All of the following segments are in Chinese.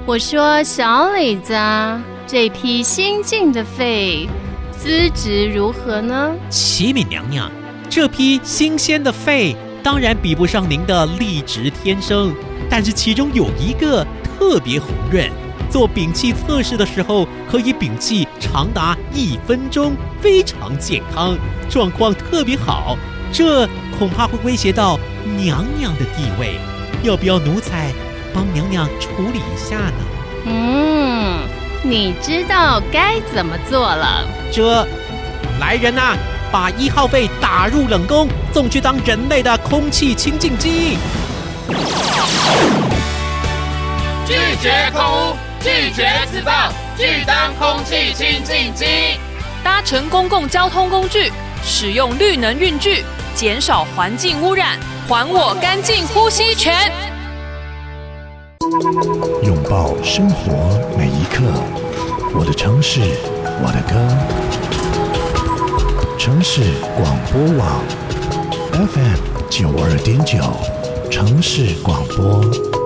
我说小李子啊，这批新进的肺资质如何呢？ 启敏娘娘，这批新鲜的肺当然比不上您的丽质天生，但是其中有一个特别红润，做屏气测试的时候可以屏气长达1分钟，非常健康，状况特别好，这恐怕会威胁到娘娘的地位，要不要奴才帮娘娘处理一下呢？ 你知道该怎么做了。 这，来人啊，把1号肺打入冷宫，送去当人类的空气清净机。 拒绝空污，拒绝自爆，拒当空气清净机。 搭乘公共交通工具，使用绿能运具，减少环境污染，还我干净呼吸权。 拥抱生活每一刻，我的城市，我的歌。城市广播网 FM 92.9，城市广播。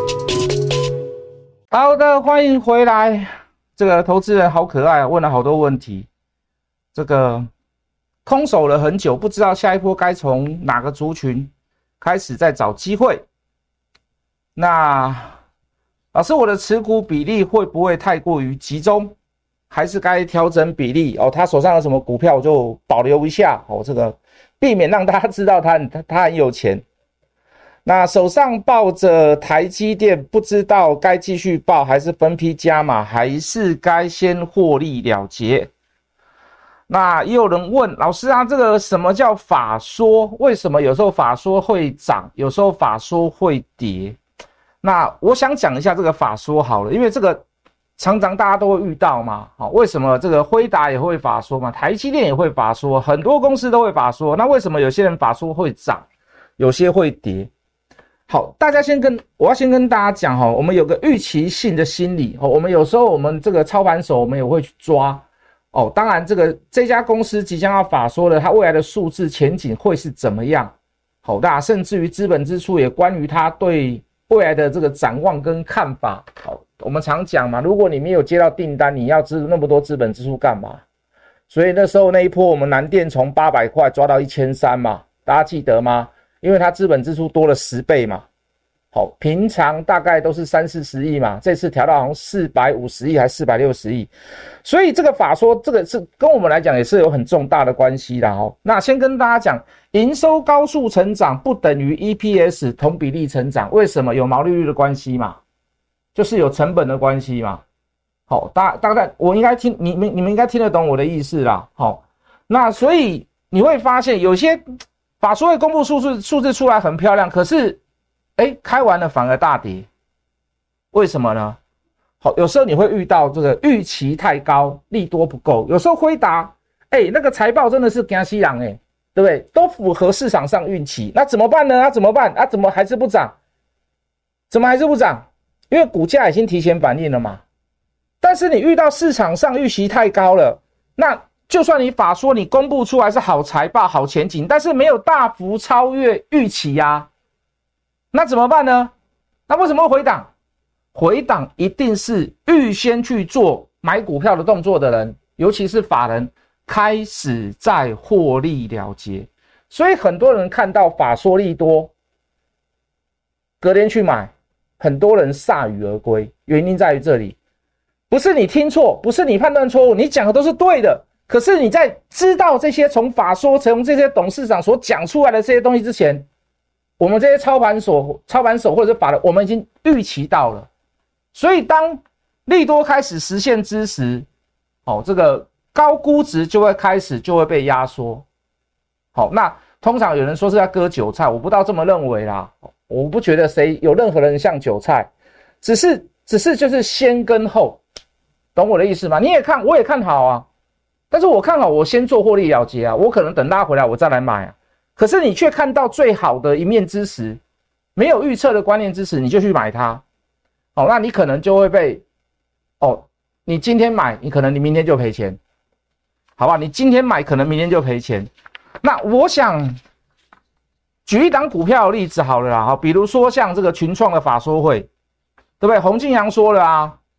好的，欢迎回来。这个投资人好可爱，问了好多问题。这个空手了很久，不知道下一波该从哪个族群开始再找机会。那老师，我的持股比例会不会太过于集中，还是该调整比例？他手上有什么股票我就保留一下，这个避免让大家知道他很有钱。那手上抱着台积电，不知道该继续抱还是分批加码，还是该先获利了结？那也有人问老师啊，这个什么叫法说？为什么有时候法说会涨，有时候法说会跌？那我想讲一下这个法说好了，因为这个常常大家都会遇到嘛。为什么这个辉达也会法说嘛？台积电也会法说，很多公司都会法说。那为什么有些人法说会涨，有些会跌？好，我要先跟大家讲我们有个预期性的心理。我们有时候我们这个操盘手我们也会去抓。当然这家公司即将要法说了，它未来的数字前景会是怎么样？好大，甚至于资本支出也关于它对未来的这个展望跟看法。我们常讲嘛，如果你没有接到订单，你要支那么多资本支出干嘛？所以那时候那一波我们南电从800块抓到1300嘛，大家记得吗？因为它资本支出多了10倍嘛。平常大概都是30-40亿嘛，这次调到好像450亿还是460亿，所以这个法说这个是跟我们来讲也是有很重大的关系的。那先跟大家讲，营收高速成长不等于 EPS 同比例成长，为什么？有毛利率的关系嘛，就是有成本的关系嘛。大概我应该你们应该听得懂我的意思啦。那所以你会发现有些法说会公布数字出来很漂亮，可是开完了反而大跌，为什么呢？有时候你会遇到这个预期太高，利多不够。有时候辉达，那个财报真的是惊死人对不对？都符合市场上预期，那怎么办呢？怎么办？怎么还是不涨？怎么还是不涨？因为股价已经提前反应了嘛。但是你遇到市场上预期太高了，那就算你法说你公布出来是好财报、好前景，但是没有大幅超越预期啊。那怎么办呢？那为什么会回档？回档一定是预先去做买股票的动作的人，尤其是法人开始在获利了结。所以很多人看到法说利多，隔天去买，很多人铩羽而归。原因在于这里，不是你听错，不是你判断错误，你讲的都是对的。可是你在知道这些从法说、从这些董事长所讲出来的这些东西之前，我们这些操盘手或者是法人，我们已经预期到了。所以当利多开始实现之时，这个高估值就会被压缩。那通常有人说是在割韭菜，我不到这么认为啦。我不觉得有任何人像韭菜，只是就是先跟后，懂我的意思吗？你也看，我也看好啊，但是我看好我先做获利了结啊，我可能等大家回来我再来买啊。可是你却看到最好的一面之时，没有预测的观念之时，你就去买它，那你可能就会被，你今天买，你可能你明天就赔钱，好吧？你今天买，可能明天就赔钱。那我想举一档股票的例子好了啦，比如说像这个群创的法说会，对不对？洪敬阳说了啊，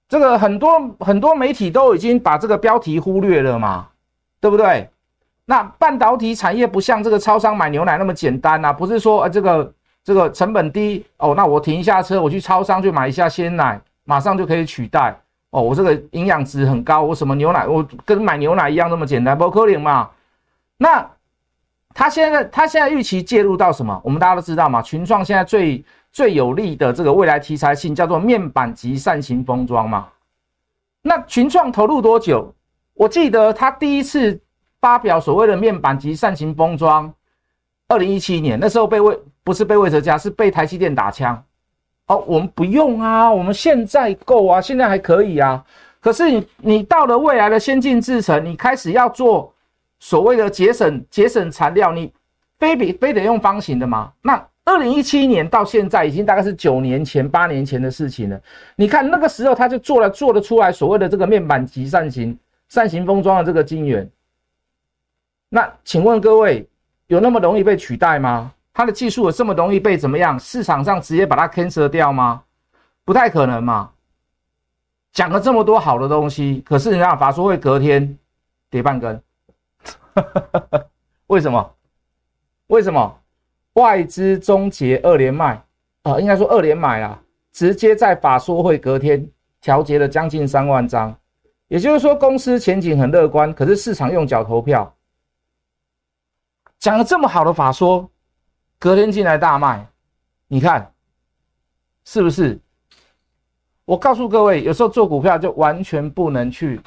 这个很多媒体都已经把这个标题忽略了嘛，对不对？那半导体产业不像这个超商买牛奶那么简单啊，不是说这个成本低哦，那我停一下车，我去超商去买一下鲜奶，马上就可以取代哦，我这个营养值很高，我什么牛奶，我跟买牛奶一样那么简单，不可能嘛？那他现在预期介入到什么？我们大家都知道嘛，群创现在最有利的这个未来题材性叫做面板级扇形封装嘛。那群创投入多久？我记得他第一次发表所谓的面板级扇形封装，2017年那时候不是被魏哲家，是被台积电打枪。哦，我们不用啊，我们现在够啊，现在还可以啊。可是你到了未来的先进制程，你开始要做所谓的节省材料，你非得用方形的吗？那2017年到现在已经大概是9年前、8年前的事情了。你看那个时候他就做得出来所谓的这个面板级扇形封装的这个晶圆。那请问各位，有那么容易被取代吗？它的技术有这么容易被怎么样？市场上直接把它 cancel 掉吗？不太可能嘛。讲了这么多好的东西，可是人家法说会隔天跌半根。为什么？外资终结2连卖应该说2连买啦，直接在法说会隔天调节了将近3万张，也就是说公司前景很乐观，可是市场用脚投票。讲了这么好的法说，隔天进来大卖，你看是不是？我告诉各位，有时候做股票就完全不能去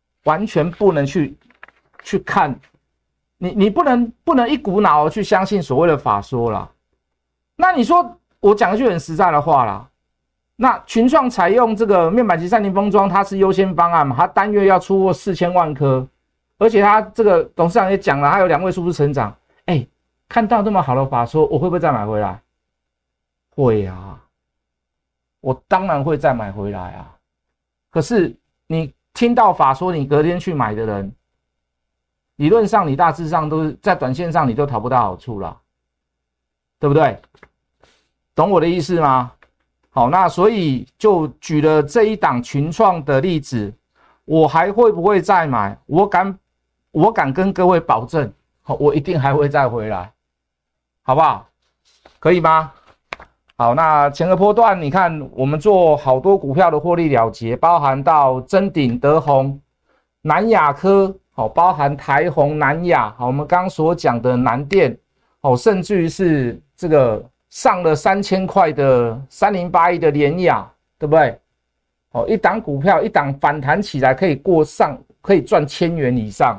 看，你不能一股脑去相信所谓的法说啦。那你说我讲一句很实在的话啦，那群创采用这个面板级扇形封装，它是优先方案嘛，它单月要出货4000万颗，而且它这个董事长也讲了，它有2位数字成长。看到这么好的法说，我会不会再买回来？会啊，我当然会再买回来啊。可是你听到法说，你隔天去买的人，理论上你大致上都是在短线上你都讨不到好处啦，对不对？懂我的意思吗？好，那所以就举了这一档群创的例子，我还会不会再买？我敢跟各位保证，我一定还会再回来，好不好？可以吗？好，那前个波段你看我们做好多股票的获利了结，包含到臻鼎、德宏、南亚科，包含台宏、南亚，我们刚刚所讲的南电，甚至于是这个上了3000块的3081的联亚，对不对？一档股票一档反弹起来可以可以赚1000元以上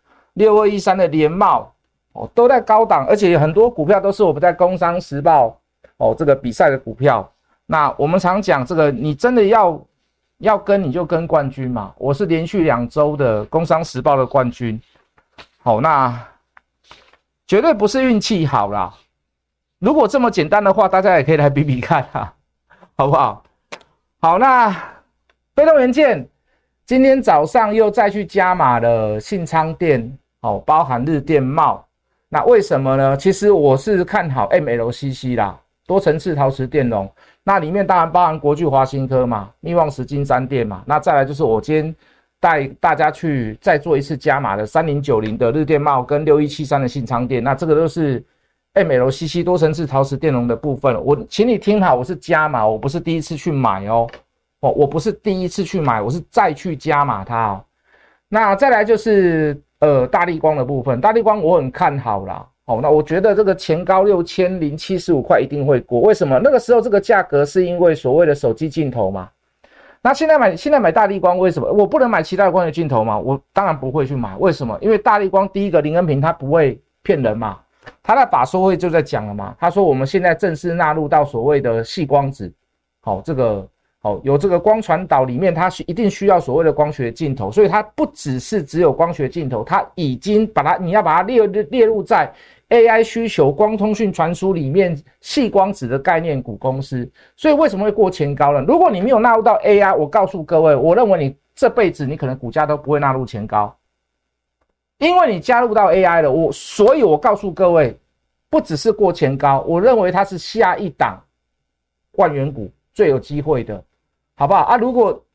，6213的联茂都在高档，而且很多股票都是我们在工商时报这个比赛的股票。那我们常讲这个，你真的要跟你就跟冠军嘛，我是连续2周的工商时报的冠军。好，那绝对不是运气好啦，如果这么简单的话，大家也可以来比比看啊，好不好？好，那被动元件今天早上又再去加码了信昌电，包含日电茂。那为什么呢？其实我是看好 MLCC 啦，多层次陶瓷电容。那里面当然包含国巨、华新科嘛，密旺石金三电嘛。那再来就是我今天带大家去再做一次加码的3090的日电茂跟6173的信昌电。那这个都是 MLCC 多层次陶瓷电容的部分。请你听好，我是加码，我不是第一次去买我不是第一次去买，我是再去加码它哦。那再来就是大立光的部分，大立光我很看好啦。那我觉得这个前高6075块一定会过。为什么？那个时候这个价格是因为所谓的手机镜头嘛。那现在买大立光，为什么我不能买其他的光学镜头嘛？我当然不会去买。为什么？因为大立光第一个林恩平他不会骗人嘛，他在法说会就在讲了嘛，他说我们现在正式纳入到所谓的细光子，有这个光传导里面，它一定需要所谓的光学镜头，所以它不只有光学镜头，它已经你要把它列入在 AI 需求、光通讯传输里面细光子的概念股公司。所以为什么会过前高呢？如果你没有纳入到 AI， 我告诉各位，我认为你这辈子你可能股价都不会纳入前高，因为你加入到 AI 了。所以我告诉各位，不只是过前高，我认为它是下一档万元股最有机会的。好不好啊？如果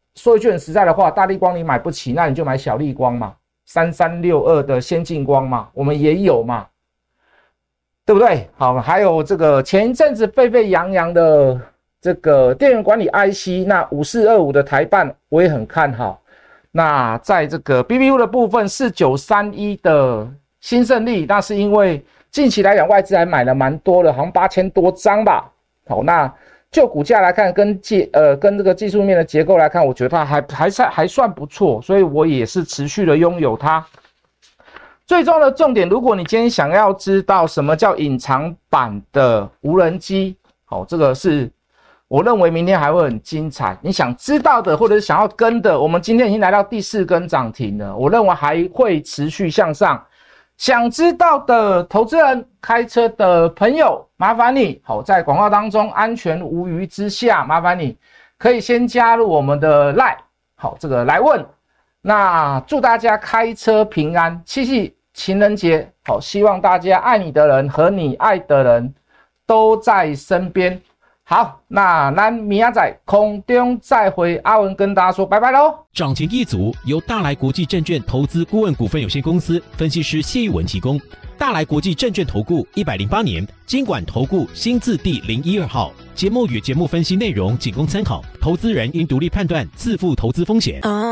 说一句很实在的话，大立光你买不起，那你就买小立光嘛，3362的先进光嘛，我们也有嘛，对不对？好，还有这个前一阵子沸沸扬扬的这个电源管理 IC， 那5425的台办我也很看好。那在这个 BBU 的部分，4931的新胜利，那是因为近期来讲外资还买了蛮多的，好像8000多张吧。好，那就股价来看，跟这个技术面的结构来看，我觉得它还算不错，所以我也是持续的拥有它。最终的重点，如果你今天想要知道什么叫隐藏版的无人机，好，这个是我认为明天还会很精彩。你想知道的或者是想要跟的，我们今天已经来到第4根涨停了，我认为还会持续向上。想知道的投资人、开车的朋友，麻烦你好，在广告当中安全无虞之下，麻烦你可以先加入我们的 LINE， 好，这个来问。那祝大家开车平安，七夕情人节，好，希望大家爱你的人和你爱的人都在身边。好，那咱明仔载空中再会，阿文跟大家说拜拜喽。 涨停一族由大来国际证券投资顾问股份有限公司分析师谢玉文提供。大来国际证券投顾108年金管投顾新字第012号。节目与节目分析内容仅供参考，投资人应独立判断，自负投资风险。